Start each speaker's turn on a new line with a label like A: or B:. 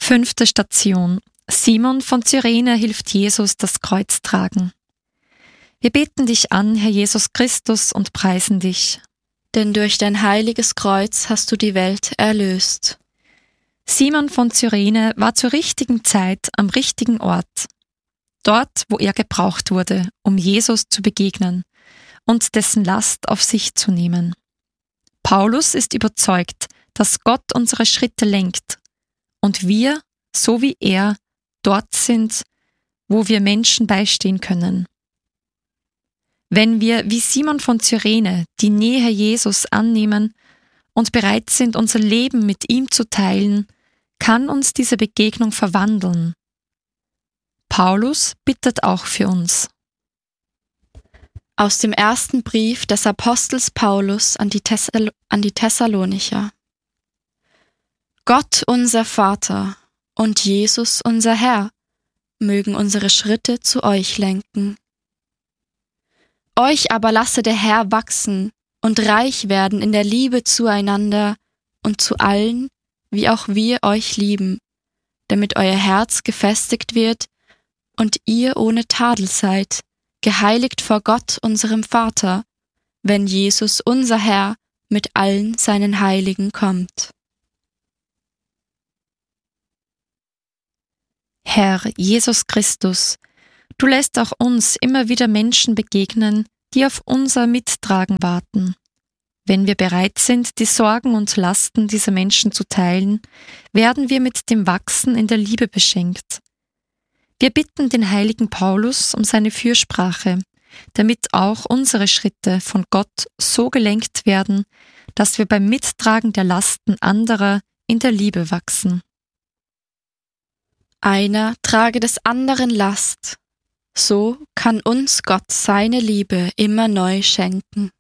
A: 5. Station. Simon von Cyrene hilft Jesus das Kreuz tragen. Wir beten dich an, Herr Jesus Christus, und preisen dich.
B: Denn durch dein heiliges Kreuz hast du die Welt erlöst.
A: Simon von Cyrene war zur richtigen Zeit am richtigen Ort. Dort, wo er gebraucht wurde, um Jesus zu begegnen und dessen Last auf sich zu nehmen. Paulus ist überzeugt, dass Gott unsere Schritte lenkt und wir, so wie er, dort sind, wo wir Menschen beistehen können. Wenn wir wie Simon von Cyrene die Nähe Jesus annehmen und bereit sind, unser Leben mit ihm zu teilen, kann uns diese Begegnung verwandeln. Paulus bittet auch für uns.
B: Aus dem ersten Brief des Apostels Paulus an die Thessalonicher. Gott unser Vater und Jesus unser Herr mögen unsere Schritte zu euch lenken. Euch aber lasse der Herr wachsen und reich werden in der Liebe zueinander und zu allen, wie auch wir euch lieben, damit euer Herz gefestigt wird und ihr ohne Tadel seid, geheiligt vor Gott unserem Vater, wenn Jesus unser Herr mit allen seinen Heiligen kommt.
A: Herr Jesus Christus, du lässt auch uns immer wieder Menschen begegnen, die auf unser Mittragen warten. Wenn wir bereit sind, die Sorgen und Lasten dieser Menschen zu teilen, werden wir mit dem Wachsen in der Liebe beschenkt. Wir bitten den heiligen Paulus um seine Fürsprache, damit auch unsere Schritte von Gott so gelenkt werden, dass wir beim Mittragen der Lasten anderer in der Liebe wachsen.
B: Einer trage des anderen Last, so kann uns Gott seine Liebe immer neu schenken.